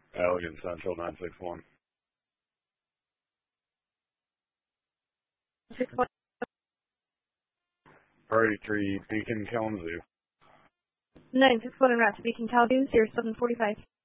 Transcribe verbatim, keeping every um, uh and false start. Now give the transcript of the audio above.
Allegan Central nine six one. six one. Priority three, Beacon Kalamazoo. nine six one en route to Beacon, Kalamazoo, zero seven forty-five.